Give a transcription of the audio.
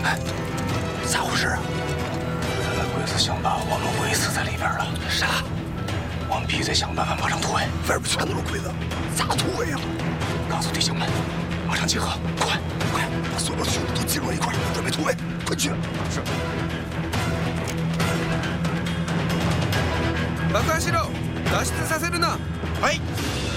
哎，咋回事啊？看来鬼子想把我们围死在里边了。啥？我们必须得想办法马上突围。 外边全都是鬼子，咋突围啊？ 告诉弟兄们，马上集合，快！ 把所有兄弟都集中一块，准备突围，快去！ 是。 爆破しろ！脱出させるな。 はい。